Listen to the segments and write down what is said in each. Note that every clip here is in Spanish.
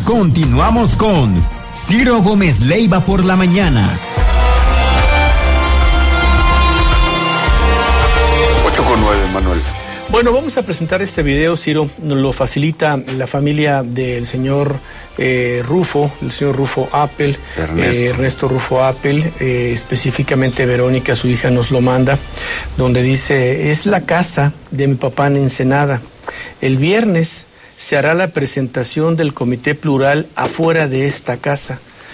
Continuamos con Ciro Gómez Leiva por la mañana. 8:09, Manuel. Bueno, vamos a presentar este video, Ciro. Nos lo facilita la familia del señor Rufo, el señor Rufo Appel, Ernesto Rufo Appel, específicamente Verónica, su hija, nos lo manda, donde dice: es la casa de mi papá en Ensenada. El viernes se hará la presentación del comité plural afuera de esta casa.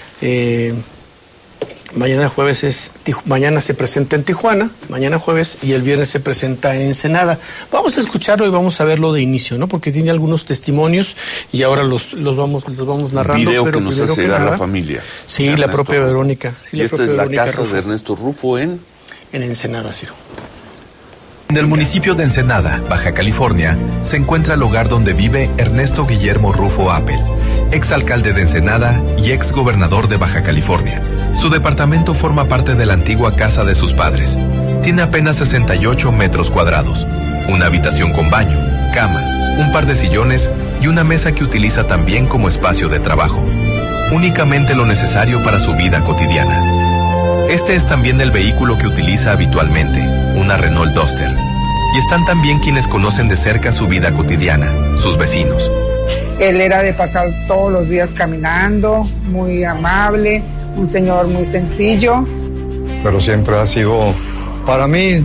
Mañana jueves mañana se presenta en Tijuana, mañana jueves, y el viernes se presenta en Ensenada. Vamos a escucharlo y vamos a verlo de inicio, ¿no? Porque tiene algunos testimonios y ahora los vamos narrando. Video pero que nos hace llegar la familia. Sí, Ernesto, la propia Verónica. Sí, y esta es la casa de Ernesto Rufo en Ensenada, Ciro. En el municipio de Ensenada, Baja California, se encuentra el hogar donde vive Ernesto Guillermo Rufo Appel, exalcalde de Ensenada y exgobernador de Baja California. Su departamento forma parte de la antigua casa de sus padres. Tiene apenas 68 metros cuadrados, una habitación con baño, cama, un par de sillones y una mesa que utiliza también como espacio de trabajo. Únicamente lo necesario para su vida cotidiana. Este es también el vehículo que utiliza habitualmente, una Renault Duster. Y están también quienes conocen de cerca su vida cotidiana, sus vecinos. Él era de pasar todos los días caminando, muy amable, un señor muy sencillo. Pero siempre ha sido, para mí,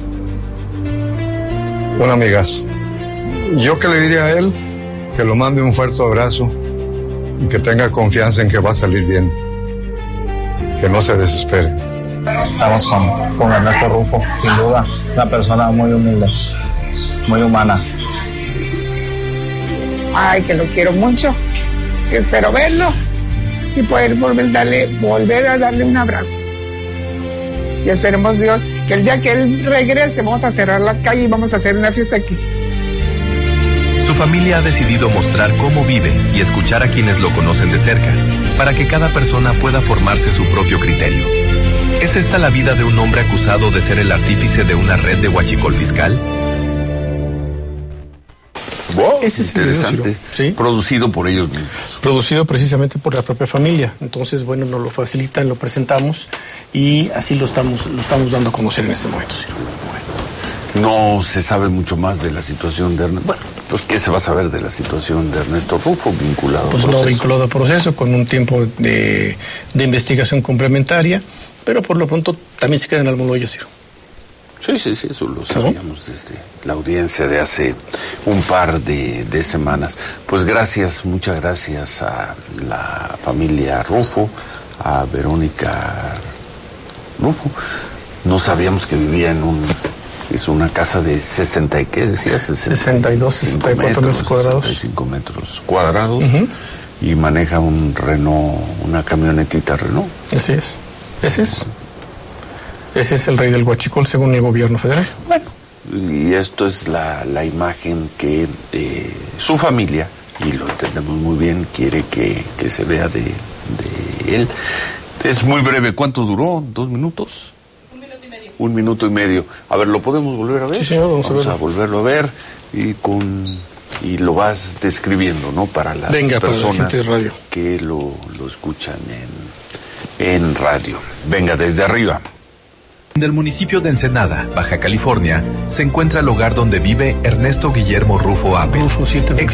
un amigazo. Yo que le diría a él que lo mande un fuerte abrazo y que tenga confianza en que va a salir bien. Que no se desespere. Estamos con Ernesto Rufo, sin duda, una persona muy humilde, muy humana. Ay, que lo quiero mucho, que espero verlo y poder volver a darle un abrazo. Y esperemos, Dios, que el día que él regrese vamos a cerrar la calle y vamos a hacer una fiesta aquí. Su familia ha decidido mostrar cómo vive y escuchar a quienes lo conocen de cerca, para que cada persona pueda formarse su propio criterio. ¿Es esta la vida de un hombre acusado de ser el artífice de una red de huachicol fiscal? Wow, ese es interesante. ¿Sí? Producido por ellos mismos. Producido precisamente por la propia familia. Entonces, bueno, nos lo facilitan, lo presentamos y así lo estamos dando a conocer en este momento, ¿sí? No se sabe mucho más de la situación de Ernesto. Bueno, pues ¿qué se va a saber de la situación de Ernesto Rufo vinculado pues a proceso? No vinculado a proceso, con un tiempo de investigación complementaria, pero por lo pronto también se queda en Almoloya, Ciro. Sí, eso lo sabíamos desde la audiencia de hace un par de semanas. Pues muchas gracias a la familia Rufo, a Verónica Rufo. No sabíamos que vivía en una casa de 60 y qué decías, 62, 64 metros cuadrados. 65 metros cuadrados. Y maneja un Renault, una camionetita Renault. Así es. Ese es el rey del huachicol según el gobierno federal. Bueno, y esto es la imagen que su familia, y lo entendemos muy bien, quiere que se vea de él. Es muy breve. ¿Cuánto duró? ¿2 minutos? 1 minuto y medio. A ver, ¿lo podemos volver a ver? Sí, señor, vamos a volverlo a ver y lo vas describiendo, ¿no? Para las personas para la radio que lo escuchan en radio. Venga, desde arriba. En el municipio de Ensenada, Baja California, se encuentra el hogar donde vive Ernesto Guillermo Rufo Appel,